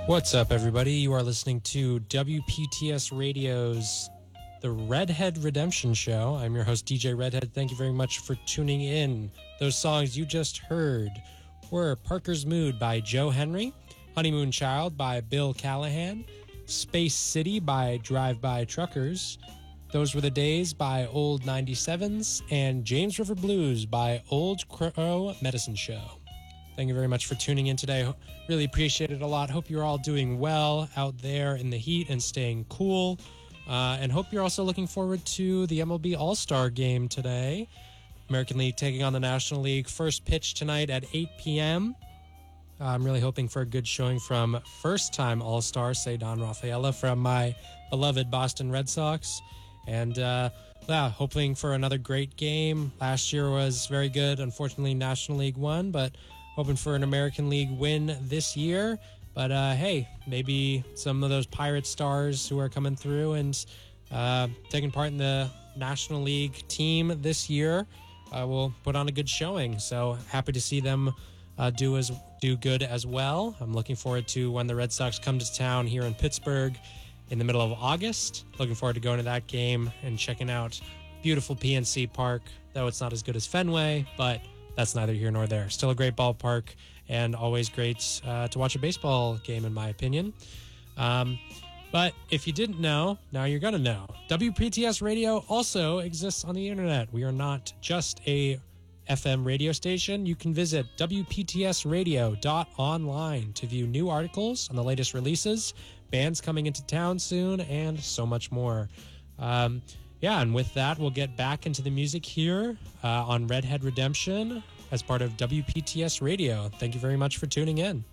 What's up, everybody? You are listening to WPTS Radio's The Redhead Redemption Show. I'm your host, DJ Redhead. Thank you very much for tuning in. Those songs you just heard were Parker's Mood by Joe Henry, Honeymoon Child by Bill Callahan, Space City by Drive-By Truckers, Those Were the Days by Old 97s, and James River Blues by Old Crow Medicine Show. Thank you very much for tuning in today. Really appreciate it a lot. Hope you're all doing well out there in the heat and staying cool. And hope you're also looking forward to the MLB All-Star game today. American League taking on the National League. First pitch tonight at 8 p.m. I'm really hoping for a good showing from first-time All-Star Ceddanne Rafaela from my beloved Boston Red Sox. And hoping for another great game. Last year was very good. Unfortunately, National League won, but hoping for an American League win this year. But hey, maybe some of those Pirate stars who are coming through and taking part in the National League team this year will put on a good showing. So happy to see them do good as well. I'm looking forward to when the Red Sox come to town here in Pittsburgh in the middle of August. Looking forward to going to that game and checking out beautiful PNC Park, though it's not as good as Fenway, but that's neither here nor there. Still a great ballpark and always great to watch a baseball game, in my opinion. But if you didn't know, now you're going to know. WPTS Radio also exists on the internet. We are not just a FM radio station. You can visit WPTSradio.online to view new articles on the latest releases, bands coming into town soon, and so much more. And with that, we'll get back into the music here on Redhead Redemption as part of WPTS Radio. Thank you very much for tuning in.